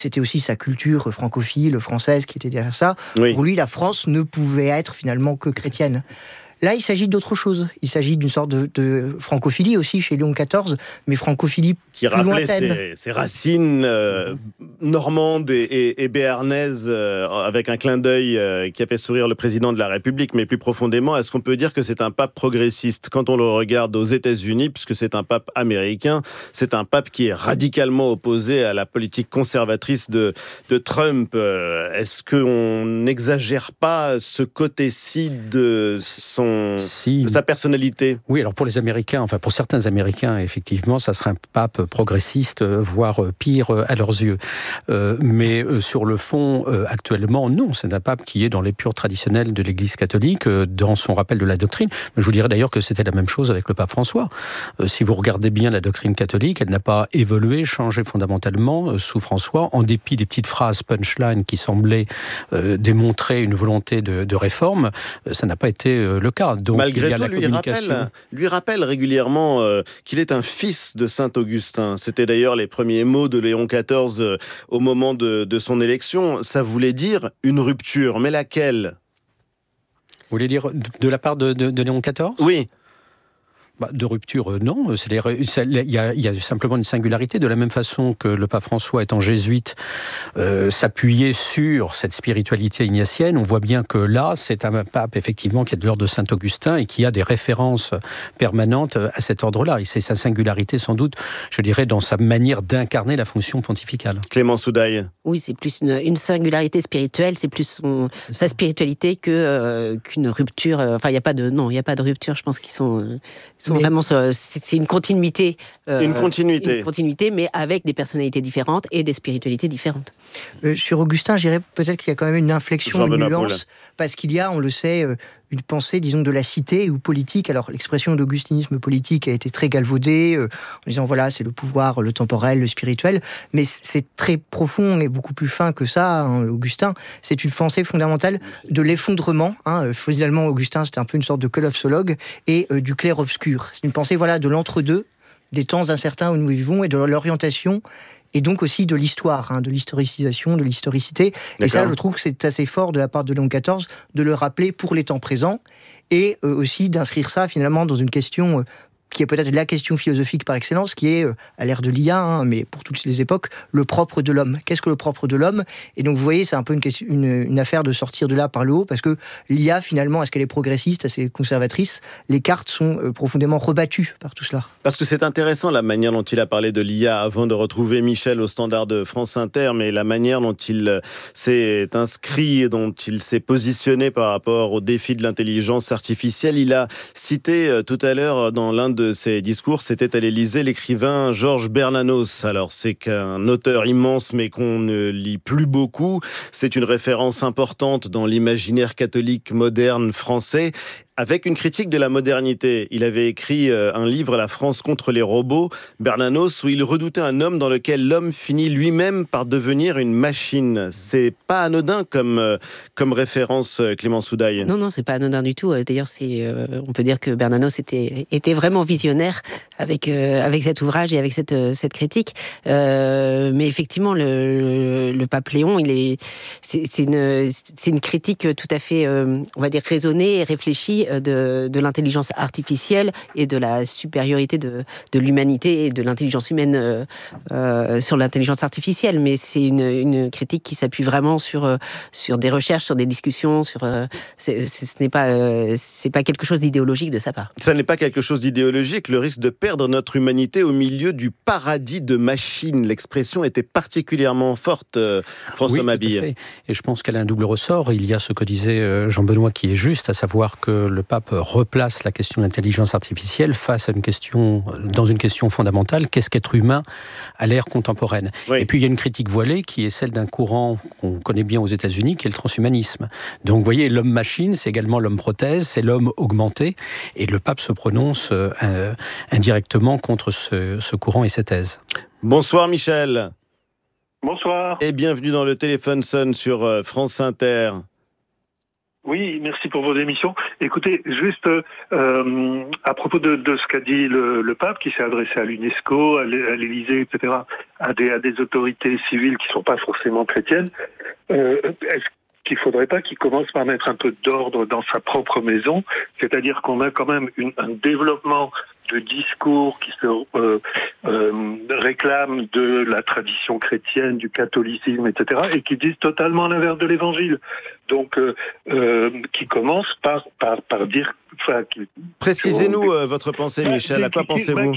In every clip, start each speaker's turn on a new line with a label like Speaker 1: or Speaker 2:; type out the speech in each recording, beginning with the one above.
Speaker 1: c'était aussi sa culture francophile, française qui était derrière ça.
Speaker 2: Oui.
Speaker 1: Pour lui, la France ne pouvait être finalement que chrétienne. Là, il s'agit d'autre chose. Il s'agit d'une sorte de francophilie aussi chez Léon XIV, mais francophilie
Speaker 2: qui
Speaker 1: plus
Speaker 2: rappelait
Speaker 1: lointaine.
Speaker 2: ses racines normandes et béarnaises, avec un clin d'œil qui a fait sourire le président de la République. Mais plus profondément, est-ce qu'on peut dire que c'est un pape progressiste? Quand on le regarde aux États-Unis, puisque c'est un pape américain, c'est un pape qui est radicalement opposé à la politique conservatrice de Trump. Est-ce qu'on n'exagère pas ce côté-ci de sa personnalité?
Speaker 3: Oui, alors pour les Américains, enfin pour certains Américains, effectivement, ça serait un pape progressiste, voire pire à leurs yeux. Mais sur le fond, actuellement, non, c'est un pape qui est dans l'épure traditionnelle de l'Église catholique, dans son rappel de la doctrine. Mais je vous dirais d'ailleurs que c'était la même chose avec le pape François. Si vous regardez bien la doctrine catholique, elle n'a pas évolué, changé fondamentalement sous François, en dépit des petites phrases punchline qui semblaient démontrer une volonté de réforme. Ça n'a pas été le cas. Donc,
Speaker 2: malgré tout, lui rappelle régulièrement qu'il est un fils de Saint Augustin. C'était d'ailleurs les premiers mots de Léon XIV au moment de son élection. Ça voulait dire une rupture, mais laquelle?
Speaker 3: Vous voulez dire de la part de Léon XIV?
Speaker 2: Oui.
Speaker 3: De rupture, non. Il y a simplement une singularité. De la même façon que le pape François, étant jésuite, s'appuyait sur cette spiritualité ignatienne, on voit bien que là, c'est un pape, effectivement, qui est de l'ordre de Saint-Augustin et qui a des références permanentes à cet ordre-là. Et c'est sa singularité, sans doute, je dirais, dans sa manière d'incarner la fonction pontificale.
Speaker 2: Clémence Houdaille.
Speaker 4: Oui, c'est plus une singularité spirituelle, c'est plus sa spiritualité qu'une rupture. Enfin, il n'y a pas de rupture. Je pense qu'ils sont vraiment, c'est une continuité.
Speaker 2: Une continuité,
Speaker 4: mais avec des personnalités différentes et des spiritualités différentes.
Speaker 1: Sur Augustin, je dirais peut-être qu'il y a quand même une inflexion, une nuance, parce qu'il y a, on le sait, une pensée, disons, de la cité ou politique. Alors, l'expression d'augustinisme politique a été très galvaudée, en disant, voilà, c'est le pouvoir, le temporel, le spirituel, mais c'est très profond et beaucoup plus fin que ça, hein, Augustin. C'est une pensée fondamentale de l'effondrement. Finalement, Augustin, c'était un peu une sorte de collapsologue, et du clair-obscur. C'est une pensée, voilà, de l'entre-deux, des temps incertains où nous vivons, et de l'orientation, et donc aussi de l'histoire, de l'historicisation, de l'historicité. D'accord. Et ça, je trouve que c'est assez fort de la part de Léon XIV de le rappeler pour les temps présents, et aussi d'inscrire ça finalement dans une question qui est peut-être la question philosophique par excellence, qui est, à l'ère de l'IA, mais pour toutes les époques, le propre de l'homme. Qu'est-ce que le propre de l'homme? Et donc, vous voyez, c'est un peu une affaire de sortir de là par le haut, parce que l'IA, finalement, est-ce qu'elle est progressiste, est-ce qu'elle est conservatrice? Les cartes sont profondément rebattues par tout cela.
Speaker 2: Parce que c'est intéressant, la manière dont il a parlé de l'IA, avant de retrouver Michel au standard de France Inter, mais la manière dont il s'est inscrit, dont il s'est positionné par rapport au défi de l'intelligence artificielle. Il a cité tout à l'heure, dans l'un de ses discours, c'était à l'Élysée, l'écrivain Georges Bernanos. Alors, c'est qu'un auteur immense, mais qu'on ne lit plus beaucoup. C'est une référence importante dans l'imaginaire catholique moderne français, avec une critique de la modernité. Il avait écrit un livre, La France contre les robots, Bernanos, où il redoutait un homme dans lequel l'homme finit lui-même par devenir une machine. C'est pas anodin comme référence, Clémence Houdaille.
Speaker 4: Non, c'est pas anodin du tout. D'ailleurs, on peut dire que Bernanos était vraiment visionnaire avec cet ouvrage et avec cette critique. Mais effectivement, le pape Léon, c'est une critique tout à fait, on va dire, raisonnée et réfléchie de l'intelligence artificielle et de la supériorité de l'humanité et de l'intelligence humaine sur l'intelligence artificielle. Mais c'est une critique qui s'appuie vraiment sur des recherches, sur des discussions, c'est pas quelque chose d'idéologique de sa part.
Speaker 2: Ça n'est pas quelque chose d'idéologique, le risque de perdre notre humanité au milieu du paradis de machines. L'expression était particulièrement forte, François Mabille.
Speaker 3: Tout à fait. Et je pense qu'elle a un double ressort. Il y a ce que disait Jean-Benoît qui est juste, à savoir que le pape replace la question de l'intelligence artificielle face à dans une question fondamentale, qu'est-ce qu'être humain à l'ère contemporaine? Oui. Et puis il y a une critique voilée qui est celle d'un courant qu'on connaît bien aux États-Unis, qui est le transhumanisme. Donc vous voyez, l'homme-machine, c'est également l'homme-prothèse, c'est l'homme augmenté, et le pape se prononce indirectement contre ce courant et cette thèse.
Speaker 2: Bonsoir Michel.
Speaker 5: Bonsoir.
Speaker 2: Et bienvenue dans le Téléphone sonne sur France Inter.
Speaker 5: Oui, merci pour vos émissions. Écoutez, juste à propos de ce qu'a dit le pape, qui s'est adressé à l'UNESCO, à l'Élysée, etc., à des autorités civiles qui ne sont pas forcément chrétiennes, est-ce qu'il ne faudrait pas qu'il commence par mettre un peu d'ordre dans sa propre maison? C'est-à-dire qu'on a quand même un développement de discours qui se réclament de la tradition chrétienne, du catholicisme, etc., et qui disent totalement l'inverse de l'Évangile. Donc, qui commence par dire...
Speaker 2: Précisez-nous votre pensée, Michel. À quoi pensez-vous?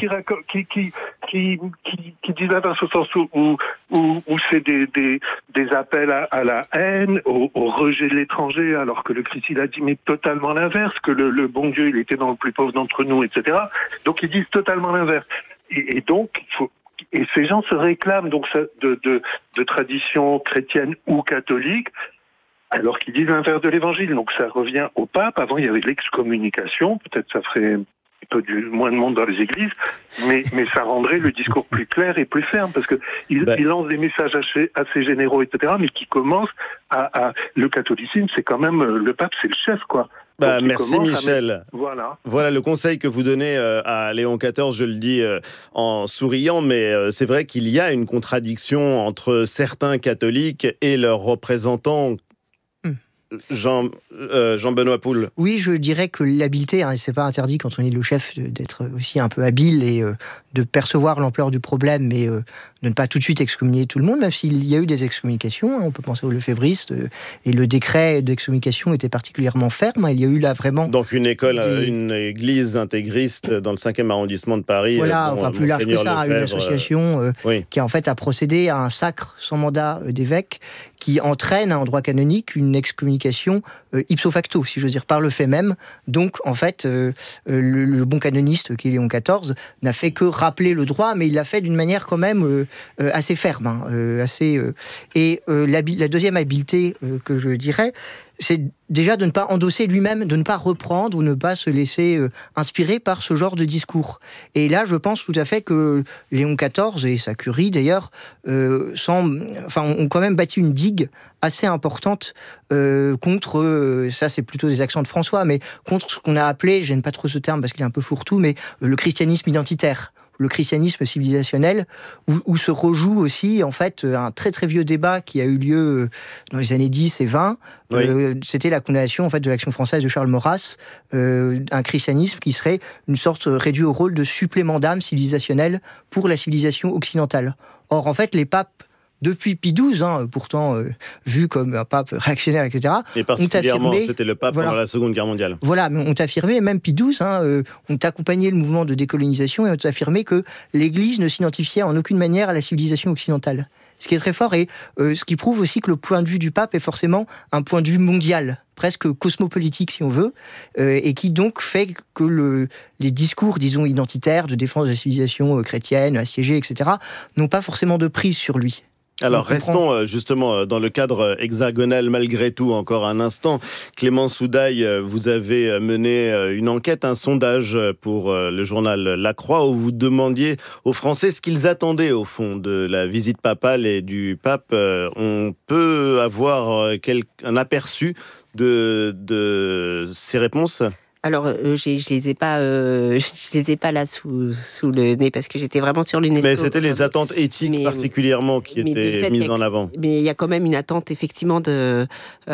Speaker 5: Qui disent dans ce sens où c'est des appels à la haine, au rejet de l'étranger, alors que le Christ il a dit mais totalement l'inverse, que le bon Dieu il était dans le plus pauvre d'entre nous, etc. Donc ils disent totalement l'inverse. Et donc et ces gens se réclament donc de tradition chrétienne ou catholique, alors qu'ils disent l'inverse de l'Évangile. Donc ça revient au pape. Avant, il y avait l'excommunication. Peut-être ça ferait un peu moins de monde dans les églises, mais ça rendrait le discours plus clair et plus ferme, parce qu'il lance des messages assez généraux, etc., mais qui commencent le catholicisme, c'est quand même... Le pape, c'est le chef, quoi.
Speaker 2: Merci Michel. Voilà le conseil que vous donnez à Léon XIV, je le dis en souriant, mais c'est vrai qu'il y a une contradiction entre certains catholiques et leurs représentants. Jean-Benoît Poul.
Speaker 1: Oui, je dirais que l'habileté, c'est pas interdit quand on est le chef d'être aussi un peu habile et de percevoir l'ampleur du problème, mais de ne pas tout de suite excommunier tout le monde, même s'il y a eu des excommunications. On peut penser aux lefébristes, et le décret d'excommunication était particulièrement ferme. Il y a eu là vraiment...
Speaker 2: Donc une église intégriste dans le 5e arrondissement de Paris.
Speaker 1: Voilà, plus large que ça, une association qui en fait a procédé à un sacre sans mandat d'évêque qui entraîne en droit canonique une excommunication ipso facto, si j'ose dire, par le fait même. Donc, en fait, le bon canoniste, qui est Léon XIV, n'a fait que rappeler le droit, mais il l'a fait d'une manière quand même assez ferme. Et la deuxième habileté que je dirais, c'est déjà de ne pas endosser lui-même, de ne pas reprendre ou ne pas se laisser inspirer par ce genre de discours. Et là, je pense tout à fait que Léon XIV et sa curie, d'ailleurs, ont quand même bâti une digue assez importante contre, ça c'est plutôt des accents de François, mais contre ce qu'on a appelé, j'aime pas trop ce terme parce qu'il est un peu fourre-tout, mais le christianisme identitaire. Le christianisme civilisationnel, où se rejoue aussi en fait un très très vieux débat qui a eu lieu dans les années 10 et 20. Oui. C'était la condamnation en fait de l'Action française de Charles Maurras, un christianisme qui serait une sorte réduit au rôle de supplément d'âme civilisationnel pour la civilisation occidentale. Or en fait les papes depuis Pie XII, pourtant vu comme un pape réactionnaire, etc.
Speaker 2: Et particulièrement, c'était le pape pendant la Seconde Guerre mondiale.
Speaker 1: Voilà, mais on t'a affirmé, même Pie XII, on t'a accompagné le mouvement de décolonisation et on t'a affirmé que l'Église ne s'identifiait en aucune manière à la civilisation occidentale. Ce qui est très fort et ce qui prouve aussi que le point de vue du pape est forcément un point de vue mondial, presque cosmopolitique si on veut, et qui donc fait que les discours, disons, identitaires de défense de la civilisation chrétienne, assiégée, etc., n'ont pas forcément de prise sur lui.
Speaker 2: Alors restons justement dans le cadre hexagonal malgré tout encore un instant. Clément Soudaille, vous avez mené une enquête, un sondage pour le journal La Croix où vous demandiez aux Français ce qu'ils attendaient au fond de la visite papale et du pape. On peut avoir un aperçu de ces réponses ?
Speaker 4: Alors, je les ai pas là sous le nez parce que j'étais vraiment sur l'UNESCO.
Speaker 2: Mais c'était les attentes éthiques particulièrement qui étaient mises en avant.
Speaker 4: Mais il y a quand même une attente effectivement d'une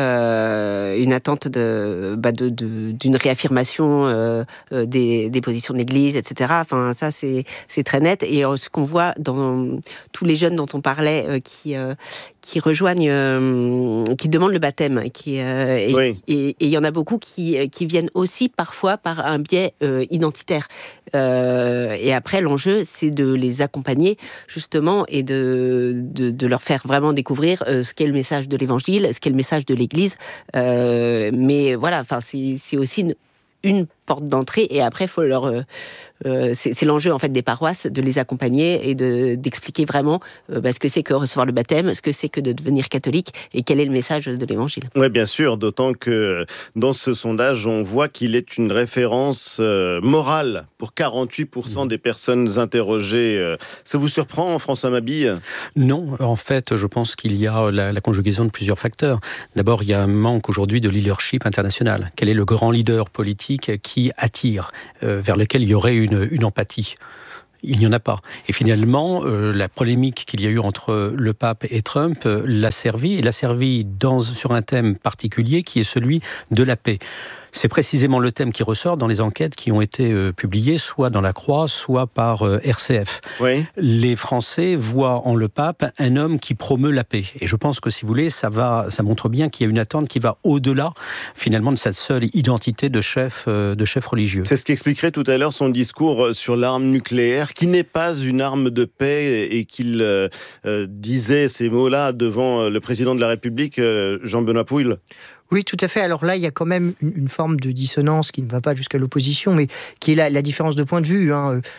Speaker 4: réaffirmation des positions de l'Église, etc. Enfin, ça c'est très net. Et ce qu'on voit dans tous les jeunes dont on parlait qui rejoignent, qui demandent le baptême, et il y en a beaucoup qui viennent aussi parfois par un biais identitaire. Et après, l'enjeu, c'est de les accompagner justement et de leur faire vraiment découvrir ce qu'est le message de l'Évangile, ce qu'est le message de l'Église. Mais voilà, enfin, c'est aussi une porte d'entrée, et après, il faut leur c'est l'enjeu en fait des paroisses, de les accompagner et d'expliquer vraiment ce que c'est que recevoir le baptême, ce que c'est que de devenir catholique et quel est le message de l'Évangile.
Speaker 2: Oui, bien sûr, d'autant que dans ce sondage, on voit qu'il est une référence morale pour 48% des personnes interrogées. Ça vous surprend, François Mabille ?
Speaker 3: Non, en fait, je pense qu'il y a la conjugaison de plusieurs facteurs. D'abord, il y a un manque aujourd'hui de leadership international. Quel est le grand leader politique qui attire, vers lequel il y aurait une empathie ? Il n'y en a pas. Et finalement, la polémique qu'il y a eu entre le pape et Trump l'a servi sur un thème particulier qui est celui de la paix. C'est précisément le thème qui ressort dans les enquêtes qui ont été publiées, soit dans La Croix, soit par RCF.
Speaker 2: Oui.
Speaker 3: Les Français voient en le pape un homme qui promeut la paix. Et je pense que, si vous voulez, ça montre bien qu'il y a une attente qui va au-delà, finalement, de cette seule identité de chef religieux.
Speaker 2: C'est ce qu'expliquerait tout à l'heure son discours sur l'arme nucléaire, qui n'est pas une arme de paix, et qu'il disait ces mots-là devant le président de la République, Jean-Benoît Pouille.
Speaker 1: Oui, tout à fait. Alors là, il y a quand même une forme de dissonance qui ne va pas jusqu'à l'opposition, mais qui est la différence de point de vue.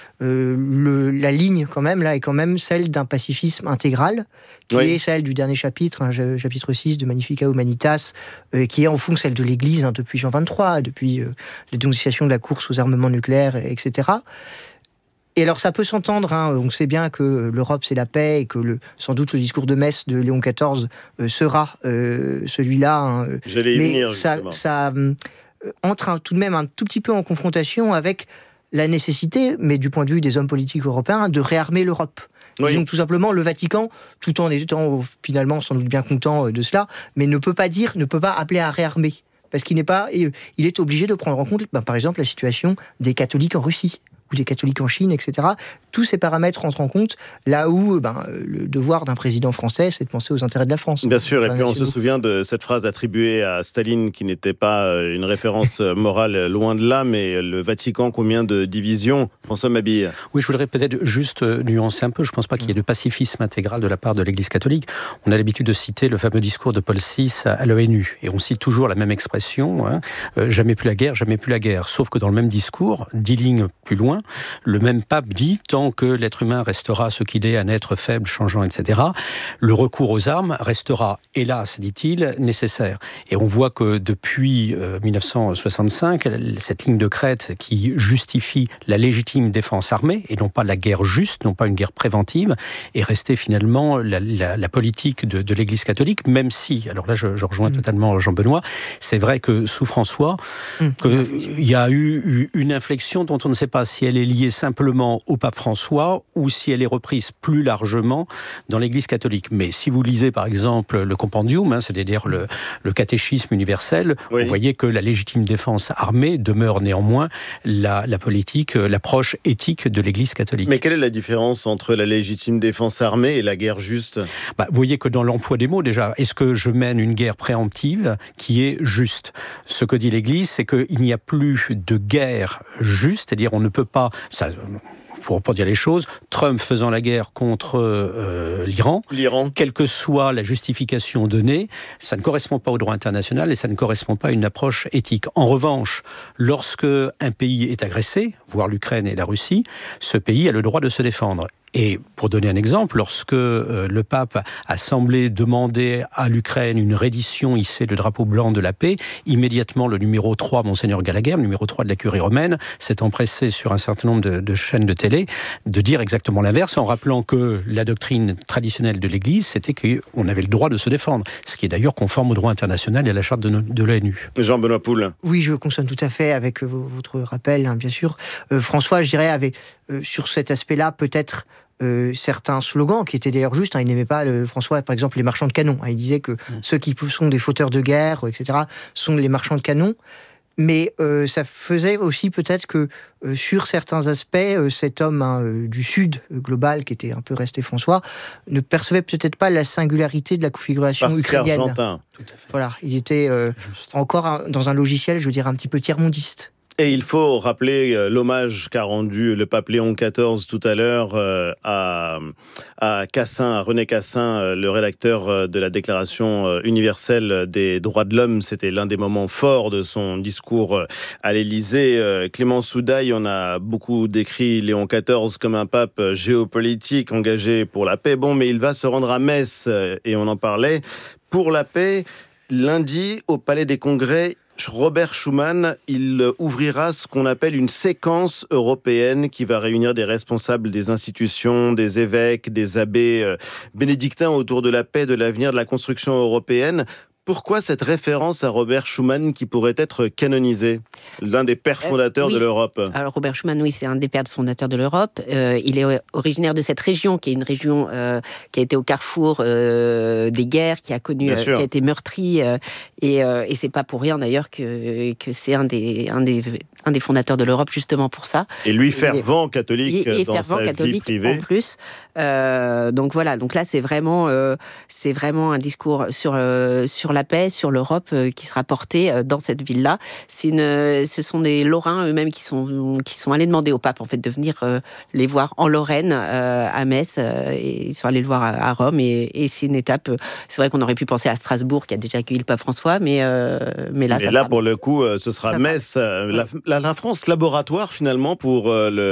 Speaker 1: La ligne, quand même, là, est quand même celle d'un pacifisme intégral, qui est celle du dernier chapitre, chapitre 6 de Magnificat Humanitas, qui est en fond celle de l'Église depuis Jean XXIII, depuis la dénonciation de la course aux armements nucléaires, etc. Et alors ça peut s'entendre, on sait bien que l'Europe c'est la paix et que sans doute le discours de Metz de Léon XIV sera celui-là.
Speaker 2: J'allais y venir,
Speaker 1: mais ça entre tout de même un tout petit peu en confrontation avec la nécessité, mais du point de vue des hommes politiques européens, de réarmer l'Europe. Oui. Donc tout simplement le Vatican, tout en étant finalement sans doute bien content de cela, mais ne peut pas appeler à réarmer. Parce qu'il il est obligé de prendre en compte, par exemple, la situation des catholiques en Russie, ou des catholiques en Chine, etc. Tous ces paramètres rentrent en compte, là où le devoir d'un président français, c'est de penser aux intérêts de la France.
Speaker 2: Bien sûr, et puis on se souvient de cette phrase attribuée à Staline, qui n'était pas une référence morale, loin de là, mais le Vatican, combien de divisions ? François Mabille.
Speaker 3: Oui, je voudrais peut-être juste nuancer un peu. Je ne pense pas qu'il y ait de pacifisme intégral de la part de l'Église catholique. On a l'habitude de citer le fameux discours de Paul VI à l'ONU, et on cite toujours la même expression, jamais plus la guerre, jamais plus la guerre. Sauf que dans le même discours, 10 lignes plus loin, le même pape dit « Tant que l'être humain restera ce qu'il est, un être faible, changeant, etc., le recours aux armes restera, hélas, dit-il, nécessaire. » Et on voit que depuis 1965, cette ligne de crête qui justifie la légitime défense armée, et non pas la guerre juste, non pas une guerre préventive, est restée finalement la politique de l'Église catholique, même si, alors là je rejoins totalement Jean-Benoît, c'est vrai que sous François, il y a eu une inflexion dont on ne sait pas si elle est liée simplement au pape François ou si elle est reprise plus largement dans l'Église catholique. Mais si vous lisez par exemple le Compendium, c'est-à-dire le catéchisme universel, vous voyez que la légitime défense armée demeure néanmoins la politique, l'approche éthique de l'Église catholique.
Speaker 2: Mais quelle est la différence entre la légitime défense armée et la guerre juste ?
Speaker 3: Vous voyez que dans l'emploi des mots déjà, est-ce que je mène une guerre préemptive qui est juste ? Ce que dit l'Église, c'est qu'il n'y a plus de guerre juste, c'est-à-dire on ne peut pas... Pour dire les choses, Trump faisant la guerre contre l'Iran, quelle que soit la justification donnée, ça ne correspond pas au droit international et ça ne correspond pas à une approche éthique. En revanche, lorsque un pays est agressé, voire l'Ukraine et la Russie, ce pays a le droit de se défendre. Et pour donner un exemple, lorsque le pape a semblé demander à l'Ukraine une reddition, hissée le drapeau blanc de la paix, immédiatement le numéro 3, Monseigneur Gallagher, le numéro 3 de la curie romaine, s'est empressé sur un certain nombre de chaînes de télé de dire exactement l'inverse, en rappelant que la doctrine traditionnelle de l'Église, c'était qu'on avait le droit de se défendre, ce qui est d'ailleurs conforme au droit international et à la charte de l'ONU.
Speaker 2: Jean-Benoît Pouille.
Speaker 1: Oui, je consonne tout à fait avec votre rappel, bien sûr. François, je dirais, avait sur cet aspect-là peut-être certains slogans qui étaient d'ailleurs justes. Il n'aimait pas, François, par exemple, les marchands de canons. Il disait que ceux qui sont des fauteurs de guerre, etc., sont les marchands de canons. Mais ça faisait aussi peut-être que sur certains aspects, cet homme du Sud global, qui était un peu resté François, ne percevait peut-être pas la singularité de la configuration ukrainienne.
Speaker 2: Argentin.
Speaker 1: Voilà, il était encore dans un logiciel, je veux dire, un petit peu tiers-mondiste.
Speaker 2: Et il faut rappeler l'hommage qu'a rendu le pape Léon XIV tout à l'heure à Cassin, à René Cassin, le rédacteur de la Déclaration universelle des droits de l'homme. C'était l'un des moments forts de son discours à l'Élysée. Clément Soudaille, on a beaucoup décrit Léon XIV comme un pape géopolitique engagé pour la paix. Bon, mais il va se rendre à Metz, et on en parlait, pour la paix. Lundi, au Palais des Congrès, Robert Schuman, il ouvrira ce qu'on appelle une séquence européenne qui va réunir des responsables des institutions, des évêques, des abbés bénédictins autour de la paix, de l'avenir, de la construction européenne. Pourquoi cette référence à Robert Schuman qui pourrait être canonisé, l'un des pères fondateurs de l'Europe?
Speaker 4: Alors Robert Schuman, oui, c'est un des pères fondateurs de l'Europe. Il est originaire de cette région, qui est une région qui a été au carrefour des guerres, qui a connu, qui a été meurtrie, et c'est pas pour rien d'ailleurs que c'est un des fondateurs de l'Europe justement pour ça.
Speaker 2: Et lui fervent catholique dans sa vie privée.
Speaker 4: En plus. Donc voilà, donc là c'est vraiment un discours sur la paix, sur l'Europe qui sera porté dans cette ville-là. Ce sont des Lorrains eux-mêmes qui sont allés demander au pape en fait de venir les voir en Lorraine, à Metz, et ils sont allés le voir à Rome, et c'est une étape. C'est vrai qu'on aurait pu penser à Strasbourg qui a déjà accueilli le pape François, mais là pour
Speaker 2: le coup ce sera Metz, la France laboratoire finalement pour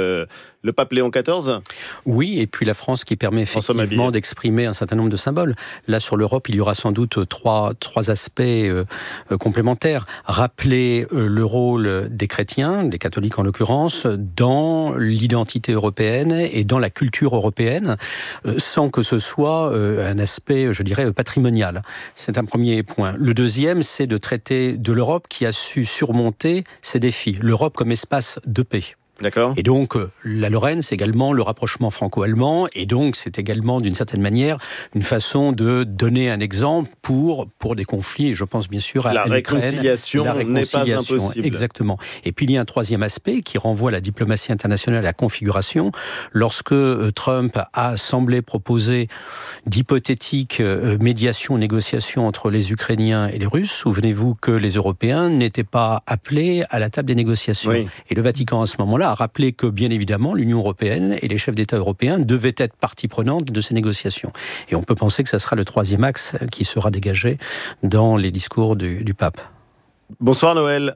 Speaker 2: le pape Léon XIV.
Speaker 3: Oui, et puis la France qui permet effectivement d'exprimer un certain nombre de symboles. Là, sur l'Europe, il y aura sans doute trois aspects complémentaires. Rappeler le rôle des chrétiens, des catholiques en l'occurrence, dans l'identité européenne et dans la culture européenne, sans que ce soit un aspect, je dirais, patrimonial. C'est un premier point. Le deuxième, c'est de traiter de l'Europe qui a su surmonter ses défis. L'Europe comme espace de paix.
Speaker 2: D'accord.
Speaker 3: Et donc, la Lorraine, c'est également le rapprochement franco-allemand, et donc c'est également, d'une certaine manière, une façon de donner un exemple pour des conflits, et je pense bien sûr à
Speaker 2: la réconciliation n'est pas impossible.
Speaker 3: Exactement. Et puis il y a un troisième aspect qui renvoie à la diplomatie internationale, à la configuration. Lorsque Trump a semblé proposer d'hypothétiques médiations, négociations entre les Ukrainiens et les Russes, souvenez-vous que les Européens n'étaient pas appelés à la table des négociations. Oui. Et le Vatican, à ce moment-là, a rappelé que, bien évidemment, l'Union européenne et les chefs d'État européens devaient être partie prenante de ces négociations. Et on peut penser que ça sera le troisième axe qui sera dégagé dans les discours du pape.
Speaker 2: Bonsoir Noël.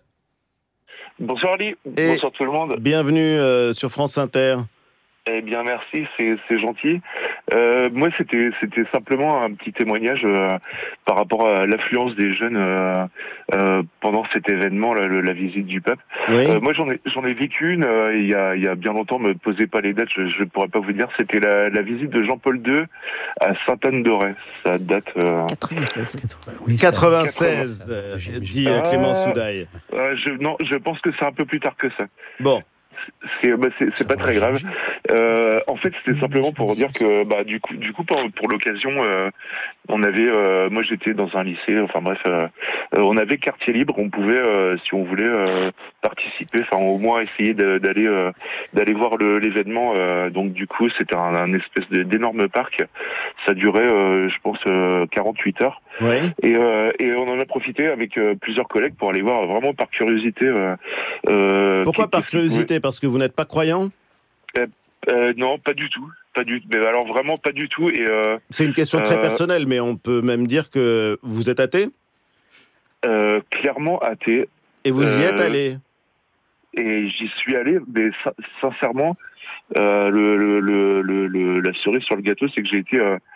Speaker 6: Bonsoir Ali, bonsoir tout le monde.
Speaker 2: Bienvenue sur France Inter.
Speaker 6: Eh bien merci, c'est gentil. Moi c'était simplement un petit témoignage par rapport à l'affluence des jeunes pendant cet événement, la visite du pape.
Speaker 2: Oui.
Speaker 6: Moi j'en ai vécu une il y a bien longtemps, me posez pas les dates, je pourrais pas vous dire. C'était la visite de Jean-Paul II à Sainte-Anne-d'Auray. Ça date
Speaker 4: 96.
Speaker 2: 96, dit Clément Soudaille.
Speaker 6: Je pense que c'est un peu plus tard que ça.
Speaker 2: Bon.
Speaker 6: C'est pas très grave. En fait, c'était simplement pour dire que du coup pour l'occasion, on avait, moi j'étais dans un lycée, enfin bref, on avait quartier libre, on pouvait, si on voulait, participer, enfin au moins essayer d'aller voir l'événement. Donc du coup, c'était un espèce d'énorme parc. Ça durait, je pense, 48 heures.
Speaker 2: Ouais.
Speaker 6: Et on en a profité avec plusieurs collègues pour aller voir vraiment par curiosité.
Speaker 2: Pourquoi par curiosité ? Parce que vous n'êtes pas croyant ?
Speaker 6: Non, pas du tout. Mais alors vraiment pas du tout. Et
Speaker 2: c'est une question très personnelle, mais on peut même dire que vous êtes athée ?
Speaker 6: Clairement athée.
Speaker 2: Et vous y êtes allé ?
Speaker 6: Et j'y suis allé, mais sincèrement, la cerise sur le gâteau, c'est que j'ai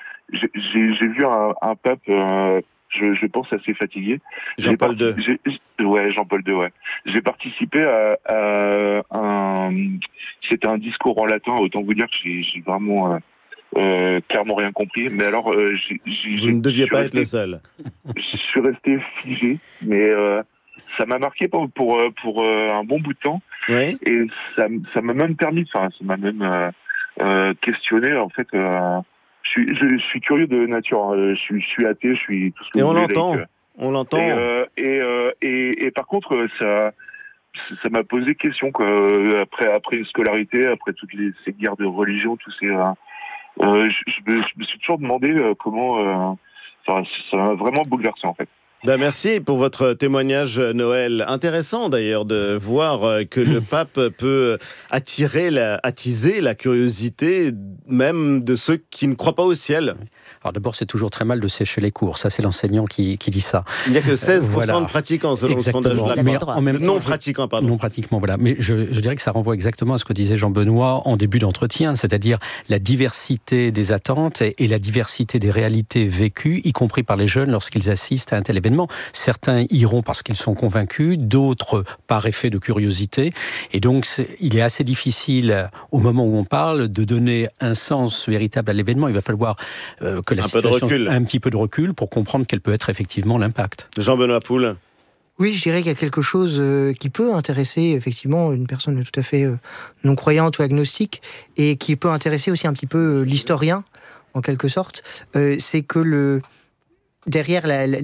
Speaker 6: vu un pape, je pense assez fatigué.
Speaker 2: Jean-Paul II.
Speaker 6: Jean-Paul II, ouais. J'ai participé à c'était un discours en latin, autant vous dire que j'ai vraiment clairement rien compris. Mais alors,
Speaker 2: vous ne deviez pas être le seul.
Speaker 6: Je suis resté figé, mais ça m'a marqué pour un bon bout de temps.
Speaker 2: Oui.
Speaker 6: Et ça m'a même permis, ça m'a même questionné en fait. Je suis curieux de nature. Je suis athée. Je suis tout ce que
Speaker 2: et
Speaker 6: vous voulez.
Speaker 2: On l'entend.
Speaker 6: Et par contre, ça m'a posé question quoi. Après une scolarité, après toutes ces guerres de religion, tous ces. Je me suis toujours demandé comment. Ça m'a vraiment bouleversé en fait.
Speaker 2: Merci pour votre témoignage, Noël. Intéressant d'ailleurs de voir que le pape peut attiser la curiosité même de ceux qui ne croient pas au ciel.
Speaker 3: Alors d'abord, c'est toujours très mal de sécher les cours. Ça, c'est l'enseignant qui dit ça.
Speaker 2: Il n'y a que 16% de pratiquants selon le sondage de la non-pratiquants, pardon.
Speaker 3: Non-pratiquants, voilà. Mais je dirais que ça renvoie exactement à ce que disait Jean-Benoît en début d'entretien, c'est-à-dire la diversité des attentes et la diversité des réalités vécues, y compris par les jeunes lorsqu'ils assistent à un tel événement. Certains iront parce qu'ils sont convaincus, d'autres par effet de curiosité. Et donc, il est assez difficile, au moment où on parle, de donner un sens véritable à l'événement. Il va falloir que la situation ait un petit peu de recul pour comprendre quel peut être effectivement l'impact.
Speaker 2: Jean-Benoît Poul.
Speaker 1: Oui, je dirais qu'il y a quelque chose qui peut intéresser effectivement une personne tout à fait non-croyante ou agnostique, et qui peut intéresser aussi un petit peu l'historien, en quelque sorte. C'est que derrière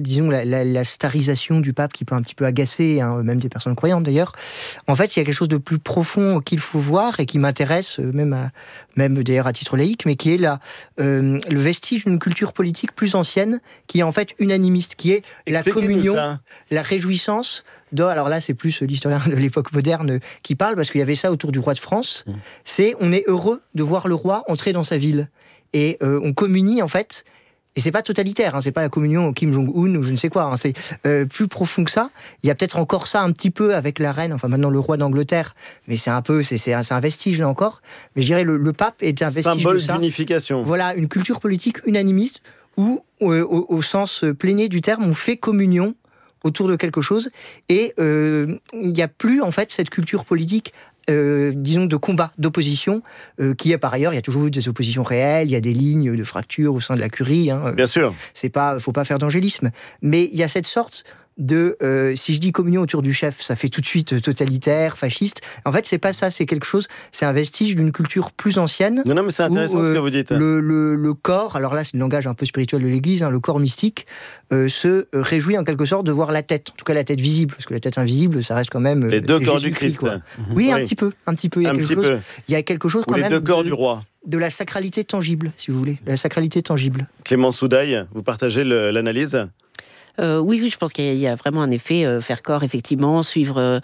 Speaker 1: la starisation du pape qui peut un petit peu agacer, même des personnes croyantes d'ailleurs, en fait il y a quelque chose de plus profond qu'il faut voir et qui m'intéresse même d'ailleurs à titre laïque, mais qui est le vestige d'une culture politique plus ancienne, qui est en fait unanimiste, qui est la communion, la réjouissance. Alors là, c'est plus l'historien de l'époque moderne qui parle, parce qu'il y avait ça autour du roi de France. On est heureux de voir le roi entrer dans sa ville, et on communie en fait. Et c'est pas totalitaire, c'est pas la communion au Kim Jong-un ou je ne sais quoi, c'est plus profond que ça. Il y a peut-être encore ça un petit peu avec la reine, enfin maintenant le roi d'Angleterre, mais c'est un vestige là encore. Mais je dirais le pape est un vestige
Speaker 2: symbole
Speaker 1: de ça.
Speaker 2: Symbole d'unification.
Speaker 1: Voilà, une culture politique unanimiste où, au sens plénier du terme, on fait communion autour de quelque chose, et il n'y a plus en fait cette culture politique disons de combat, d'opposition, qui est par ailleurs, il y a toujours eu des oppositions réelles, il y a des lignes de fracture au sein de la curie.
Speaker 2: Bien sûr.
Speaker 1: Faut pas faire d'angélisme. Mais il y a cette sorte de, si je dis communion autour du chef, ça fait tout de suite totalitaire, fasciste. En fait, c'est pas ça, c'est quelque chose, c'est un vestige d'une culture plus ancienne.
Speaker 2: Non, mais c'est intéressant ce que vous dites.
Speaker 1: Le corps, alors là, c'est le langage un peu spirituel de l'Église, le corps mystique, se réjouit en quelque sorte de voir la tête, en tout cas la tête visible, parce que la tête invisible, ça reste quand même
Speaker 2: les deux corps du Christ.
Speaker 1: Quoi. Oui, un petit peu. Il y a quelque chose quand
Speaker 2: même.
Speaker 1: Ou
Speaker 2: les deux corps du roi.
Speaker 1: De la sacralité tangible, si vous voulez, la sacralité tangible.
Speaker 2: Clémence Soudaille, vous partagez l'analyse ?
Speaker 4: Oui, je pense qu'il y a vraiment un effet faire corps, effectivement, suivre,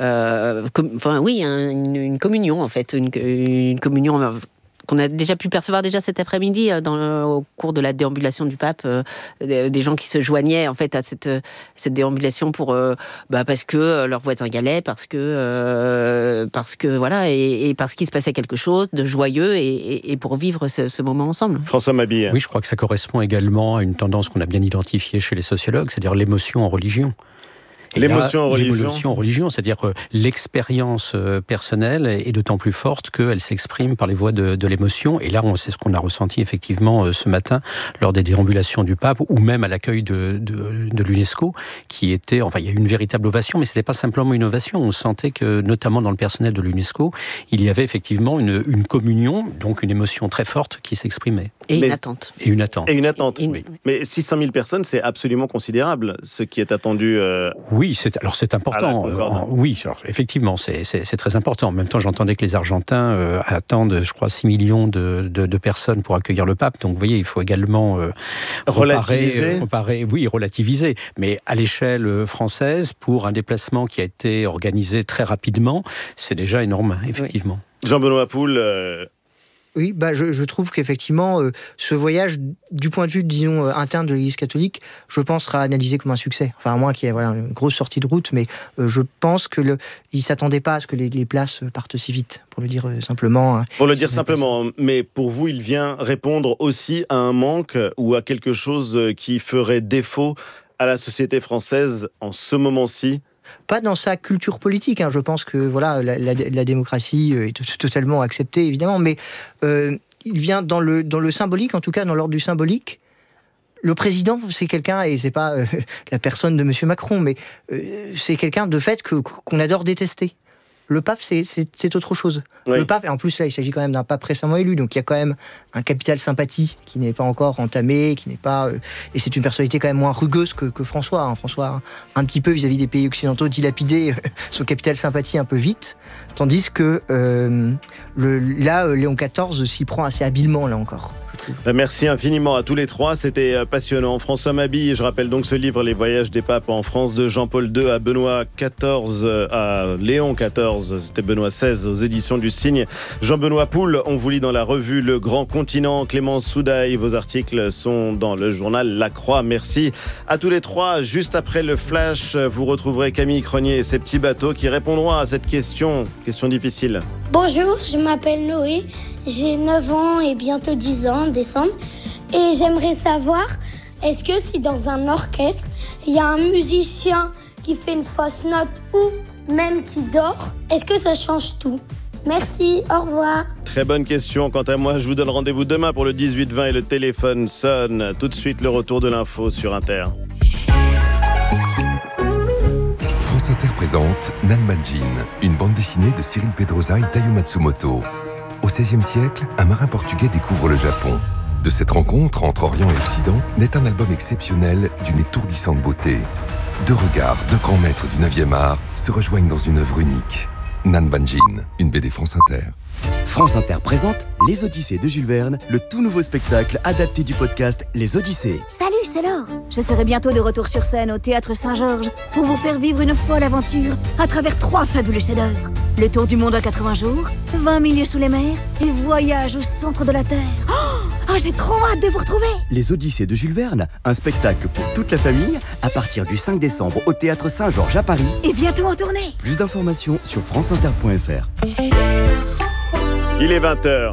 Speaker 4: une communion en fait, une communion qu'on a déjà pu percevoir cet après-midi au cours de la déambulation du pape, des gens qui se joignaient en fait à cette déambulation parce que leurs voisins y allaient, parce que voilà, et parce qu'il se passait quelque chose de joyeux et pour vivre ce moment ensemble.
Speaker 2: François Mabille.
Speaker 3: Oui, je crois que ça correspond également à une tendance qu'on a bien identifiée chez les sociologues, c'est-à-dire l'émotion en religion.
Speaker 2: L'émotion en
Speaker 3: religion, c'est-à-dire que l'expérience personnelle est d'autant plus forte qu'elle s'exprime par les voies de l'émotion. Et là, c'est ce qu'on a ressenti effectivement ce matin lors des déambulations du pape, ou même à l'accueil de l'UNESCO, qui était, il y a eu une véritable ovation, mais c'était pas simplement une ovation. On sentait que, notamment dans le personnel de l'UNESCO, il y avait effectivement une communion, donc une émotion très forte qui s'exprimait.
Speaker 4: Une attente.
Speaker 3: Et une attente.
Speaker 2: Oui. Mais 600 000 personnes, c'est absolument considérable, ce qui est attendu.
Speaker 3: Oui, c'est important. Effectivement, c'est très important. En même temps, j'entendais que les Argentins attendent, je crois, 6 millions de personnes pour accueillir le pape. Donc, vous voyez, il faut également relativiser. Mais à l'échelle française, pour un déplacement qui a été organisé très rapidement, c'est déjà énorme, effectivement.
Speaker 2: Oui. Jean-Benoît Poul.
Speaker 1: Oui, je trouve qu'effectivement, ce voyage, du point de vue, disons, interne de l'Église catholique, je pense sera analysé comme un succès. Enfin, à moins qu'il y ait une grosse sortie de route, mais je pense qu'il ne s'attendait pas à ce que les places partent si vite, pour le dire simplement.
Speaker 2: Pour le dire simplement, mais pour vous, il vient répondre aussi à un manque ou à quelque chose qui ferait défaut à la société française en ce moment-ci ?
Speaker 1: Pas dans sa culture politique, je pense que la démocratie est totalement acceptée, évidemment, mais il vient dans le symbolique, en tout cas dans l'ordre du symbolique. Le président, c'est quelqu'un, et c'est pas la personne de M. Macron, mais c'est quelqu'un de fait qu'on adore détester. Le pape, c'est autre chose. Oui. Le pape, et en plus là, il s'agit quand même d'un pape récemment élu, donc il y a quand même un capital sympathie qui n'est pas encore entamé, qui n'est pas, et c'est une personnalité quand même moins rugueuse que François. François, un petit peu vis-à-vis des pays occidentaux, dilapidé son capital sympathie un peu vite, tandis que Léon XIV s'y prend assez habilement là encore.
Speaker 3: beaucoup.
Speaker 2: Merci infiniment à tous les trois, c'était passionnant. François Mabille, je rappelle donc ce livre, Les voyages des papes en France, de Jean-Paul II à Benoît XIV, à Léon XIV, c'était Benoît XVI, aux éditions du Cygne. Jean-Benoît Poul, on vous lit dans la revue Le Grand Continent. Clémence Soudaille, vos articles sont dans le journal La Croix. Merci à tous les trois. Juste après le flash, vous retrouverez Camille Cronier et ses petits bateaux qui répondront à cette question difficile.
Speaker 7: Bonjour, je m'appelle Noé, j'ai 9 ans et bientôt 10 ans en décembre. Et j'aimerais savoir, est-ce que si dans un orchestre, il y a un musicien qui fait une fausse note ou même qui dort, est-ce que ça change tout ? Merci, au revoir.
Speaker 2: Très bonne question. Quant à moi, je vous donne rendez-vous demain pour le 18-20 et le téléphone sonne. Tout de suite, le retour de l'info sur Inter.
Speaker 8: France Inter présente Nan Banjin, une bande dessinée de Cyril Pedrosa et Taiyo Matsumoto. Au XVIe siècle, un marin portugais découvre le Japon. De cette rencontre entre Orient et Occident naît un album exceptionnel d'une étourdissante beauté. Deux regards, deux grands maîtres du 9e art se rejoignent dans une œuvre unique. Nan Banjin, une BD France Inter.
Speaker 9: France Inter présente Les Odyssées de Jules Verne, le tout nouveau spectacle adapté du podcast Les Odyssées.
Speaker 10: Salut, c'est Laure. Je serai bientôt de retour sur scène au Théâtre Saint-Georges pour vous faire vivre une folle aventure à travers 3 fabuleux chefs-d'œuvre. Le tour du monde en 80 jours, 20 milieux sous les mers et voyage au centre de la Terre. Oh, j'ai trop hâte de vous retrouver.
Speaker 9: Les Odyssées de Jules Verne, un spectacle pour toute la famille à partir du 5 décembre au Théâtre Saint-Georges à Paris.
Speaker 10: Et bientôt en tournée.
Speaker 9: Plus d'informations sur franceinter.fr.
Speaker 2: Il est 20h.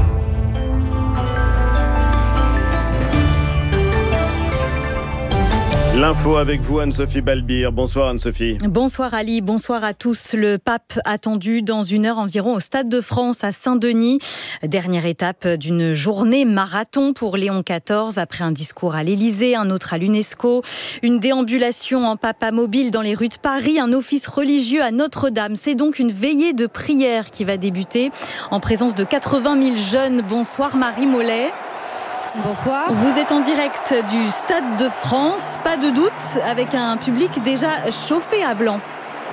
Speaker 2: L'info avec vous, Anne-Sophie Balbir. Bonsoir Anne-Sophie.
Speaker 11: Bonsoir Ali, bonsoir à tous. Le pape attendu dans 1 heure environ au Stade de France à Saint-Denis. Dernière étape d'une journée marathon pour Léon XIV après un discours à l'Élysée, un autre à l'UNESCO, une déambulation en papa mobile dans les rues de Paris, un office religieux à Notre-Dame. C'est donc une veillée de prière qui va débuter en présence de 80 000 jeunes. Bonsoir Marie Mollet.
Speaker 12: Bonsoir.
Speaker 11: Vous êtes en direct du Stade de France, pas de doute, avec un public déjà chauffé à blanc.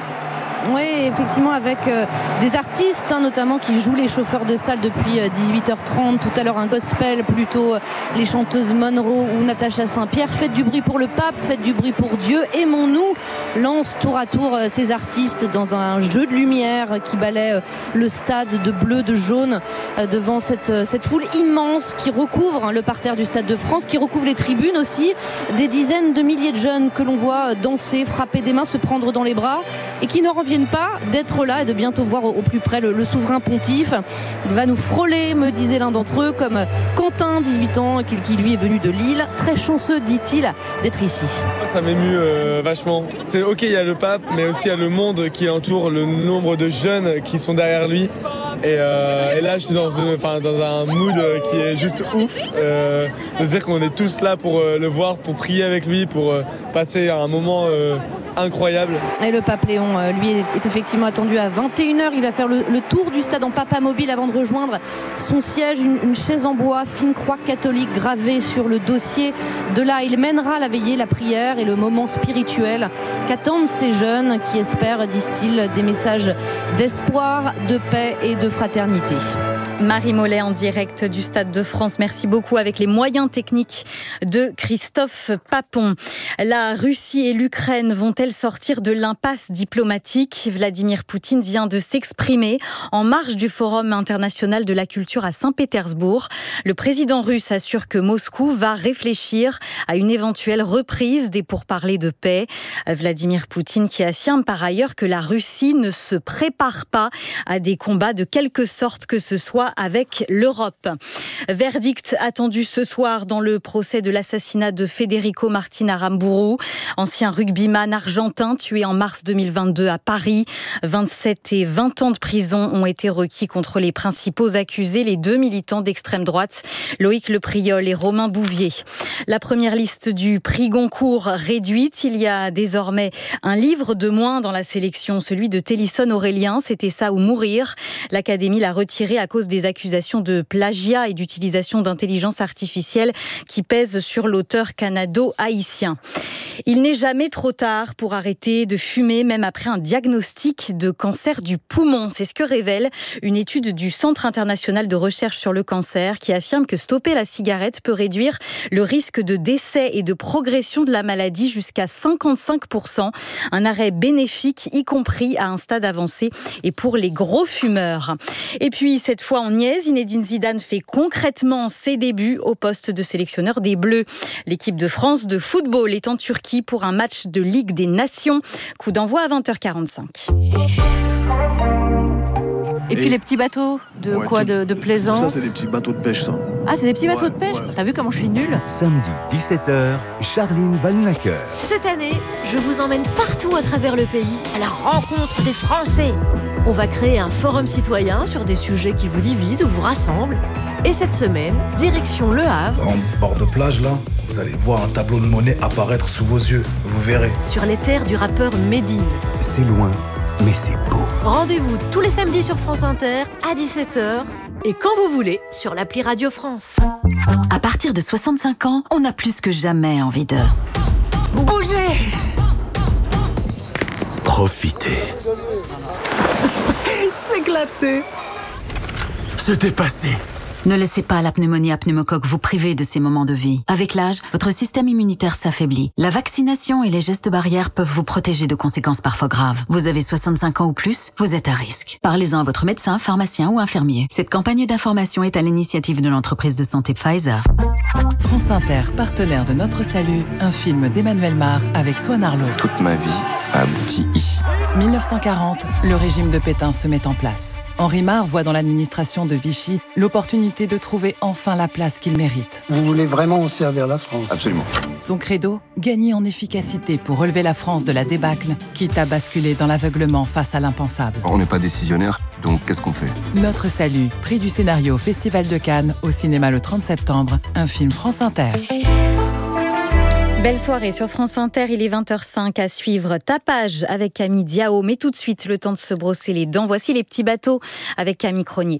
Speaker 12: Oui, effectivement, avec des artistes, notamment qui jouent les chauffeurs de salle depuis 18h30. Tout à l'heure, un gospel, plutôt les chanteuses Monroe ou Natacha Saint-Pierre. Faites du bruit pour le pape, faites du bruit pour Dieu. Aimons-nous lance tour à tour ces artistes dans un jeu de lumière qui balaie le stade de bleu, de jaune, devant cette foule immense qui recouvre le parterre du Stade de France, qui recouvre les tribunes aussi. Des dizaines de milliers de jeunes que l'on voit danser, frapper des mains, se prendre dans les bras et qui ne reviennent pas d'être là et de bientôt voir au plus près le souverain pontife. Il va nous frôler, me disait l'un d'entre eux, comme Quentin, 18 ans, qui lui est venu de Lille. Très chanceux, dit-il, d'être ici.
Speaker 13: Ça m'émue vachement. C'est ok, il y a le pape, mais aussi il y a le monde qui entoure, le nombre de jeunes qui sont derrière lui. Et là, je suis dans un mood qui est juste ouf. De se dire qu'on est tous là pour le voir, pour prier avec lui, pour passer un moment incroyable.
Speaker 12: Et le pape Léon, lui, est effectivement attendu à 21h. Il va faire le tour du stade en papa mobile avant de rejoindre son siège, une chaise en bois, fine croix catholique gravée sur le dossier. De là, il mènera la veillée, la prière et le moment spirituel qu'attendent ces jeunes qui espèrent, disent-ils, des messages d'espoir, de paix et de fraternité.
Speaker 11: Marie Mollet en direct du Stade de France. Merci beaucoup avec les moyens techniques de Christophe Papon. La Russie et l'Ukraine vont-elles sortir de l'impasse diplomatique ? Vladimir Poutine vient de s'exprimer en marge du Forum international de la culture à Saint-Pétersbourg. Le président russe assure que Moscou va réfléchir à une éventuelle reprise des pourparlers de paix. Vladimir Poutine qui affirme par ailleurs que la Russie ne se prépare pas à des combats de quelque sorte que ce soit avec l'Europe. Verdict attendu ce soir dans le procès de l'assassinat de Federico Martin Aramburu, ancien rugbyman argentin tué en mars 2022 à Paris. 27 et 20 ans de prison ont été requis contre les principaux accusés, les 2 militants d'extrême droite, Loïc Lepriol et Romain Bouvier. La première liste du prix Goncourt réduite. Il y a désormais un livre de moins dans la sélection, celui de Télisson Aurélien, C'était ça ou mourir. L'Académie l'a retiré à cause des accusations de plagiat et d'utilisation d'intelligence artificielle qui pèsent sur l'auteur canado-haïtien. Il n'est jamais trop tard pour arrêter de fumer, même après un diagnostic de cancer du poumon. C'est ce que révèle une étude du Centre international de recherche sur le cancer qui affirme que stopper la cigarette peut réduire le risque de décès et de progression de la maladie jusqu'à 55%. Un arrêt bénéfique, y compris à un stade avancé et pour les gros fumeurs. Et puis, cette fois en niaise, Zinedine Zidane fait concrètement ses débuts au poste de sélectionneur des Bleus. L'équipe de France de football est en Turquie pour un match de Ligue des Nations. Coup d'envoi à 20h45.
Speaker 12: Et puis les petits bateaux de plaisance.
Speaker 14: Ça, c'est des petits bateaux de pêche, ça.
Speaker 12: Ah, c'est des petits bateaux de pêche. T'as vu comment je suis nulle?
Speaker 9: Samedi 17h, Charline Vanhoenacker.
Speaker 15: Cette année, je vous emmène partout à travers le pays à la rencontre des Français. On va créer un forum citoyen sur des sujets qui vous divisent ou vous rassemblent. Et cette semaine, direction Le Havre.
Speaker 14: En bord de plage, là, vous allez voir un tableau de monnaie apparaître sous vos yeux. Vous verrez.
Speaker 15: Sur les terres du rappeur Medine.
Speaker 9: C'est loin, mais c'est beau.
Speaker 15: Rendez-vous tous les samedis sur France Inter à 17h et quand vous voulez sur l'appli Radio France.
Speaker 16: À partir de 65 ans, on a plus que jamais envie de bouger.
Speaker 17: Profiter.
Speaker 16: S'éclater.
Speaker 17: Se dépasser.
Speaker 16: Ne laissez pas la pneumonie à pneumocoque vous priver de ces moments de vie. Avec l'âge, votre système immunitaire s'affaiblit. La vaccination et les gestes barrières peuvent vous protéger de conséquences parfois graves. Vous avez 65 ans ou plus, vous êtes à risque. Parlez-en à votre médecin, pharmacien ou infirmier. Cette campagne d'information est à l'initiative de l'entreprise de santé Pfizer.
Speaker 18: France Inter, partenaire de Notre Salut, un film d'Emmanuel Mar avec Swan Arlo.
Speaker 19: Toute ma vie a abouti ici.
Speaker 18: 1940, le régime de Pétain se met en place. Henri Mar voit dans l'administration de Vichy l'opportunité de trouver enfin la place qu'il mérite.
Speaker 20: Vous voulez vraiment servir la France?
Speaker 19: Absolument.
Speaker 18: Son credo, gagner en efficacité pour relever la France de la débâcle, quitte à basculer dans l'aveuglement face à l'impensable.
Speaker 19: On n'est pas décisionnaire, donc qu'est-ce qu'on fait?
Speaker 18: Notre Salut, prix du scénario au Festival de Cannes, au cinéma le 30 septembre, un film France Inter.
Speaker 11: Belle soirée sur France Inter, il est 20h05 à suivre Tapage avec Camille Diao. Mais tout de suite, le temps de se brosser les dents. Voici les petits bateaux avec Camille Cronier.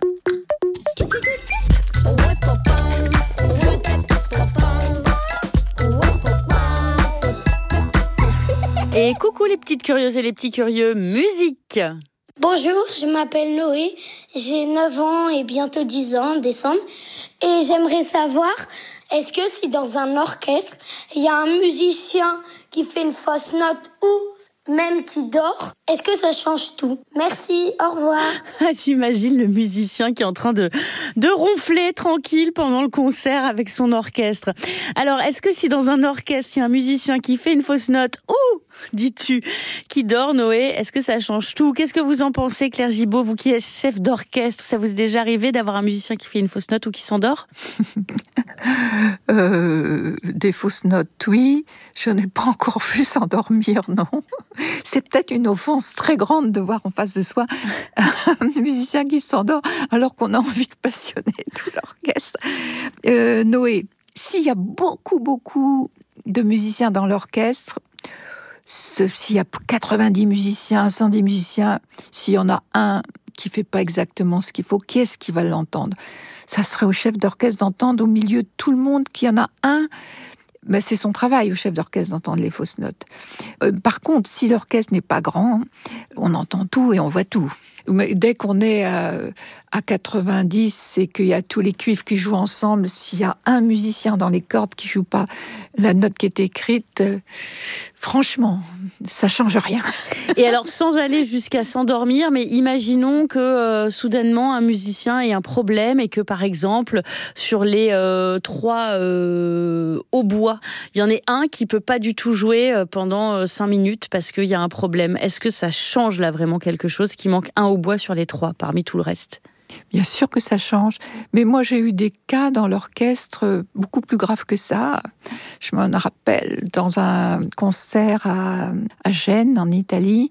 Speaker 11: Et coucou les petites curieuses et les petits curieux, musique!
Speaker 7: Bonjour, je m'appelle Noé, j'ai 9 ans et bientôt 10 ans en décembre. Et j'aimerais savoir, est-ce que si dans un orchestre, il y a un musicien qui fait une fausse note ou même qui dort, est-ce que ça change tout? Merci, au revoir.
Speaker 11: J'imagine le musicien qui est en train de ronfler tranquille pendant le concert avec son orchestre. Alors, est-ce que si dans un orchestre, il y a un musicien qui fait une fausse note ou, dis-tu, qui dort, Noé, est-ce que ça change tout? Qu'est-ce que vous en pensez, Claire Gibault, vous qui êtes chef d'orchestre? Ça vous est déjà arrivé d'avoir un musicien qui fait une fausse note ou qui s'endort?
Speaker 21: Des fausses notes, oui. Je n'ai pas encore vu s'endormir, non. C'est peut-être une offense très grande de voir en face de soi un musicien qui s'endort alors qu'on a envie de passionner tout l'orchestre. Noé, s'il y a beaucoup de musiciens dans l'orchestre, s'il y a 90 musiciens, 110 musiciens, s'il y en a un qui ne fait pas exactement ce qu'il faut, qui est-ce qui va l'entendre? Ça serait au chef d'orchestre d'entendre au milieu de tout le monde qu'il y en a un. Ben, c'est son travail au chef d'orchestre d'entendre les fausses notes. Par contre, si l'orchestre n'est pas grand, on entend tout et on voit tout. Mais dès qu'on est à 90 et qu'il y a tous les cuivres qui jouent ensemble, s'il y a un musicien dans les cordes qui joue pas la note qui est écrite, franchement, ça change rien.
Speaker 11: Et alors, sans aller jusqu'à s'endormir, mais imaginons que soudainement un musicien ait un problème et que, par exemple, sur les 3 hautbois, il y en ait un qui peut pas du tout jouer pendant 5 minutes parce qu'il y a un problème. Est-ce que ça change là vraiment quelque chose, qu'il manque un hautbois sur les 3 parmi tout le reste?
Speaker 21: Bien sûr que ça change, mais moi j'ai eu des cas dans l'orchestre beaucoup plus graves que ça. Je m'en rappelle dans un concert à Gênes, en Italie.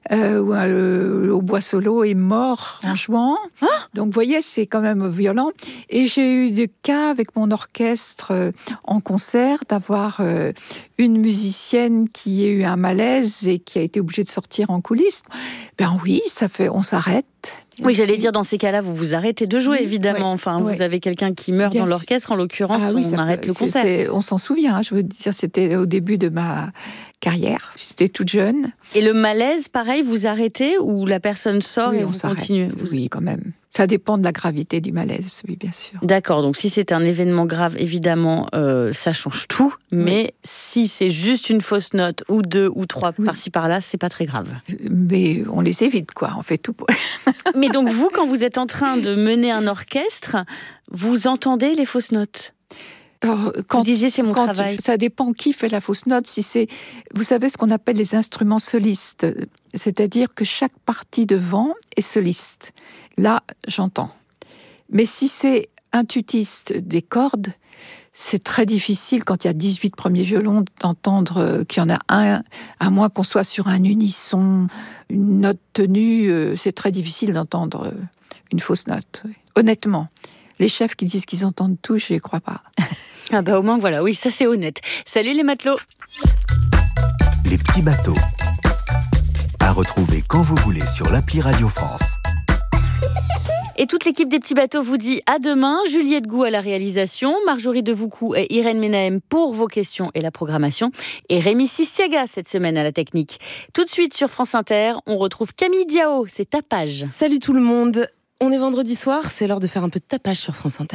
Speaker 21: où au bois solo est mort en jouant. Donc, vous voyez, c'est quand même violent. Et j'ai eu des cas avec mon orchestre en concert d'avoir une musicienne qui a eu un malaise et qui a été obligée de sortir en coulisses. Ben oui, on s'arrête.
Speaker 5: Oui, j'allais dire, dans ces cas-là, vous vous arrêtez de jouer, évidemment. Vous avez quelqu'un qui meurt dans l'orchestre, en l'occurrence, on arrête le concert.
Speaker 21: On s'en souvient, je veux dire, c'était au début de ma carrière. J'étais toute jeune.
Speaker 5: Et le malaise, pareil, vous arrêtez ou la personne sort et vous continuez?
Speaker 21: Oui, quand même. Ça dépend de la gravité du malaise, oui, bien sûr.
Speaker 5: D'accord, donc si c'est un événement grave, évidemment, ça change tout. Mais si c'est juste une fausse note, ou 2 ou 3 par-ci par-là, c'est pas très grave.
Speaker 21: Mais on les évite, quoi. On fait tout pour...
Speaker 5: Mais donc vous, quand vous êtes en train de mener un orchestre, vous entendez les fausses notes?
Speaker 21: Alors,
Speaker 5: vous disiez, c'est mon travail.
Speaker 21: Ça dépend qui fait la fausse note. Si c'est, vous savez ce qu'on appelle les instruments solistes, c'est-à-dire que chaque partie de vent est soliste. Là, j'entends. Mais si c'est un tutiste des cordes, c'est très difficile, quand il y a 18 premiers violons, d'entendre qu'il y en a un, à moins qu'on soit sur un unisson, une note tenue, c'est très difficile d'entendre une fausse note. Honnêtement, les chefs qui disent qu'ils entendent tout, je n'y crois pas.
Speaker 5: Ah bah au moins voilà, oui, ça c'est honnête. Salut les matelots.
Speaker 9: Les petits bateaux. À retrouver quand vous voulez sur l'appli Radio France.
Speaker 5: Et toute l'équipe des petits bateaux vous dit à demain. Juliette Gou à la réalisation, Marjorie Devoucou et Irène Menahem pour vos questions et la programmation, et Rémi Sistiaga cette semaine à la technique. Tout de suite sur France Inter, on retrouve Camille Diao, c'est Tapage.
Speaker 22: Salut tout le monde, on est vendredi soir, c'est l'heure de faire un peu de tapage sur France Inter.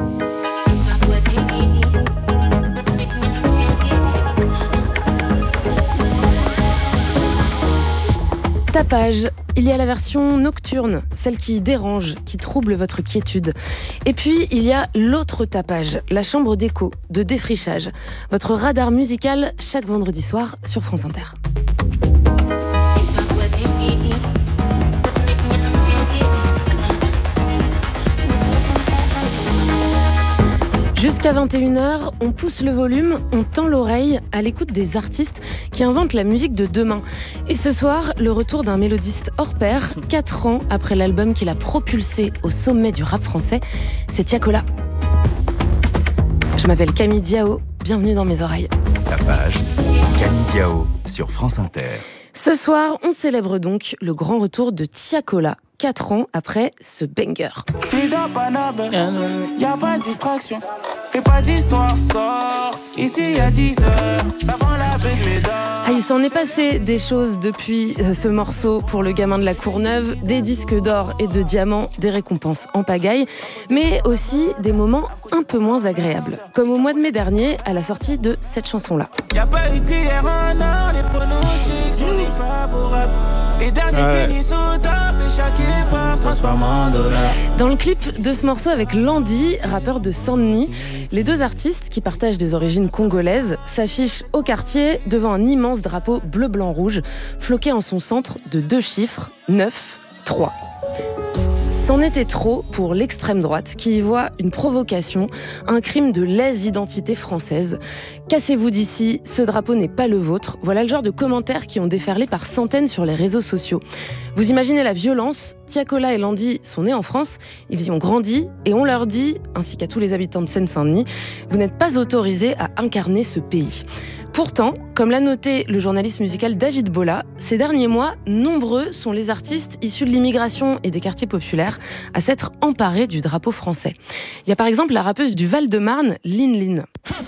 Speaker 22: Tapage, il y a la version nocturne, celle qui dérange, qui trouble votre quiétude. Et puis, il y a l'autre tapage, la chambre d'écho, de défrichage. Votre radar musical chaque vendredi soir sur France Inter. Jusqu'à 21h, on pousse le volume, on tend l'oreille à l'écoute des artistes qui inventent la musique de demain. Et ce soir, le retour d'un mélodiste hors pair, 4 ans après l'album qui l'a propulsé au sommet du rap français, c'est Tiakola. Je m'appelle Camille Diao, bienvenue dans mes oreilles.
Speaker 9: Tapage, Camille Diao sur France Inter.
Speaker 22: Ce soir, on célèbre donc le grand retour de Tiakola, 4 ans après ce banger.
Speaker 23: Y'a pas de distraction, fais pas d'histoire, sort. Ici y'a 10 heures, ça prend la baie de mes dents.
Speaker 22: Ah, il s'en est passé des choses depuis ce morceau pour le gamin de la Courneuve, des disques d'or et de diamants, des récompenses en pagaille, mais aussi des moments un peu moins agréables, comme au mois de mai dernier à la sortie de cette chanson-là.
Speaker 23: Y'a pas eu de cuillère en or, les pronostics sont défavorables. Les derniers finissent au top et chaque effort se transforme en dollar.
Speaker 22: Dans le clip de ce morceau avec Landy, rappeur de Saint-Denis, les deux artistes qui partagent des origines congolaises s'affichent au quartier devant un immense drapeau bleu-blanc-rouge floqué en son centre de 2 chiffres, 9, 3. C'en était trop pour l'extrême droite qui y voit une provocation, un crime de lèse-identité française. Cassez-vous d'ici, ce drapeau n'est pas le vôtre. Voilà le genre de commentaires qui ont déferlé par centaines sur les réseaux sociaux. Vous imaginez la violence? Tiakola et Landy sont nés en France, ils y ont grandi et on leur dit, ainsi qu'à tous les habitants de Seine-Saint-Denis, vous n'êtes pas autorisés à incarner ce pays. Pourtant, comme l'a noté le journaliste musical David Bola, ces derniers mois, nombreux sont les artistes issus de l'immigration et des quartiers populaires à s'être emparés du drapeau français. Il y a par exemple la rappeuse du Val-de-Marne, Lin Lin.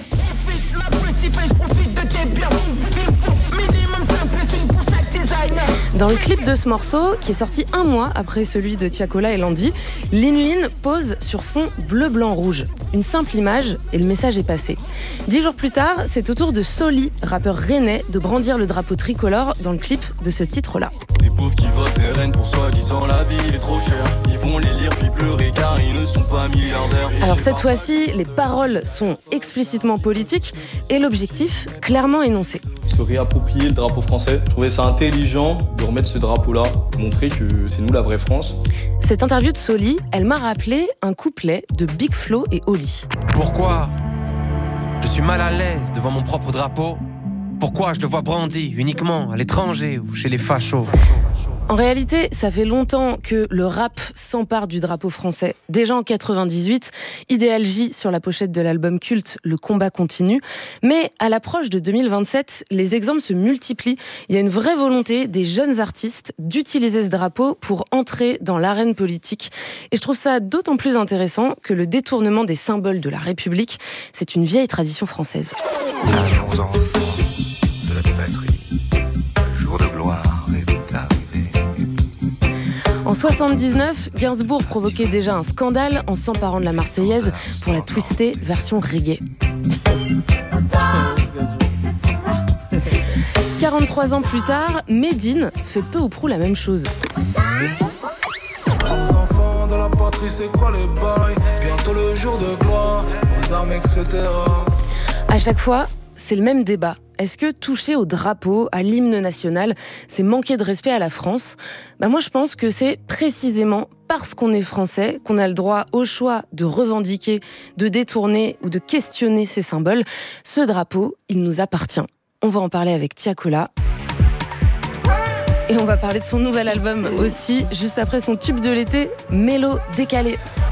Speaker 22: Dans le clip de ce morceau, qui est sorti 1 mois après celui de Tiakola et Landy, Lin Lin pose sur fond bleu-blanc-rouge. Une simple image et le message est passé. 10 jours plus tard, c'est au tour de Soli, rappeur rennais, de brandir le drapeau tricolore dans le clip de ce titre-là.
Speaker 23: Des pauvres qui votent RN pour soi-disant la vie est trop chère. Ils vont les lire puis pleurer car ils ne sont pas milliardaires.
Speaker 22: Alors cette fois-ci, les paroles sont explicitement politiques et l'objectif clairement énoncé.
Speaker 24: Se réapproprier le drapeau français. Je trouvais ça intelligent de remettre ce drapeau-là, montrer que c'est nous la vraie France.
Speaker 22: Cette interview de Soli, elle m'a rappelé un couplet de Big Flo et Oli.
Speaker 25: Pourquoi je suis mal à l'aise devant mon propre drapeau? Pourquoi je le vois brandi uniquement à l'étranger ou chez les fachos?
Speaker 22: En réalité, ça fait longtemps que le rap s'empare du drapeau français. Déjà en 98, Idéal J sur la pochette de l'album culte Le combat continue. Mais à l'approche de 2027, les exemples se multiplient. Il y a une vraie volonté des jeunes artistes d'utiliser ce drapeau pour entrer dans l'arène politique. Et je trouve ça d'autant plus intéressant que le détournement des symboles de la République, c'est une vieille tradition française.
Speaker 1: Allons enfants de la patrie, le jour de gloire est arrivé.
Speaker 22: En 79, Gainsbourg provoquait déjà un scandale en s'emparant de la Marseillaise pour la twister version reggae. 43 ans plus tard, Medine fait peu ou prou la même chose.
Speaker 23: Les enfants de la patrie, c'est quoi les bails? Bientôt le jour de gloire, aux armes, etc.
Speaker 22: À chaque fois, c'est le même débat. Est-ce que toucher au drapeau, à l'hymne national, c'est manquer de respect à la France ? Moi, je pense que c'est précisément parce qu'on est français qu'on a le droit au choix de revendiquer, de détourner ou de questionner ces symboles. Ce drapeau, il nous appartient. On va en parler avec Tiakola. Et on va parler de son nouvel album aussi, juste après son tube de l'été, Mélo décalé.